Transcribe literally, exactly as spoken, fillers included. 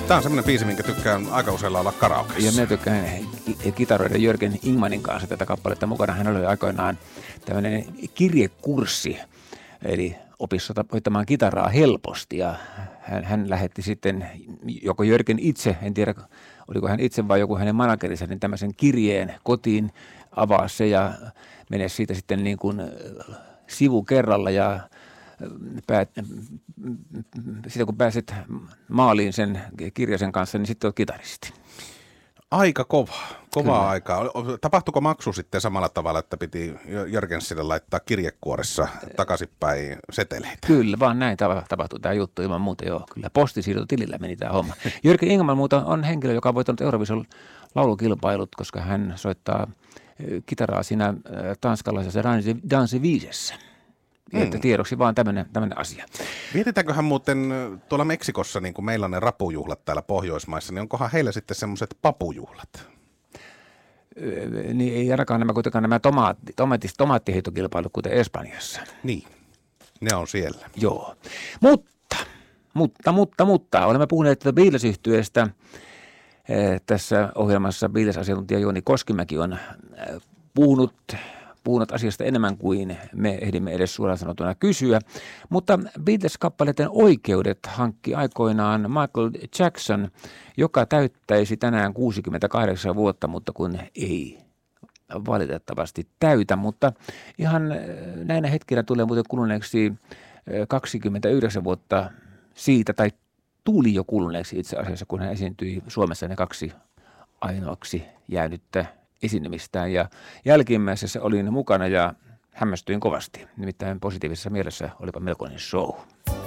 Tämä on semmoinen biisi, minkä tykkään aika usein laulaa karaokeissa. Ja minä tykkään kitaroida Jörgen Ingmanin kanssa tätä kappaletta mukana. Hän oli aikoinaan tämmöinen kirjekurssi, eli opissa hoitamaan kitaraa helposti. Ja hän, hän lähetti sitten, joko Jörgen itse, en tiedä oliko hän itse vai joku hänen managerinsa, niin tämmöisen kirjeen kotiin, avaa se ja mene siitä sitten niin kuin sivu kerralla ja Päät, sitten kun pääset maaliin sen kirjaisen kanssa, niin sitten olet kitaristi. Aika kova, kovaa Kyllä. aikaa. Tapahtuiko maksu sitten samalla tavalla, että piti Jörgensille laittaa kirjekuoressa takaisinpäin seteleitä? Kyllä, vaan näin tapahtui tämä juttu ilman muuta, joo. Kyllä postisiirtotilillä meni tämä homma. Jörgen Ingman muuta on henkilö, joka on voittanut Eurovision laulukilpailut, koska hän soittaa kitaraa siinä tanskalaisessa Danse Viisessä. Mm. Että tiedoksi vaan tämmöinen, tämmöinen asia. Mietitäänköhän muuten tuolla Meksikossa, niin kuin meillä on ne rapujuhlat täällä Pohjoismaissa, niin onkohan heillä sitten semmoiset papujuhlat? Öö, niin ei ainakaan nämä kuitenkaan nämä tomaatti, tomaatti, tomaattiheitokilpailut, kuten Espanjassa. Niin, ne on siellä. Joo, mutta, mutta, mutta, mutta, olemme puhuneet tätä Beatles-yhtyeestä. Tässä ohjelmassa Beatles-asiantuntija Jouni Koskimäki on puhunut puhunut asiasta enemmän kuin me ehdimme edes suoraan sanotuna kysyä. Mutta Beatles-kappaleiden oikeudet hankki aikoinaan Michael Jackson, joka täyttäisi tänään kuusikymmentäkahdeksan vuotta, mutta kun ei valitettavasti täytä. Mutta ihan näinä hetkinä tulee muuten kuluneeksi kaksikymmentäyhdeksän vuotta siitä, tai tuli jo kuluneeksi itse asiassa, kun hän esiintyi Suomessa ne kaksi ainoaksi jäänyttä esiintymistään, ja jälkimmäisessä olin mukana ja hämmästyin kovasti. Nimittäin positiivisessa mielessä olipa melkoinen show.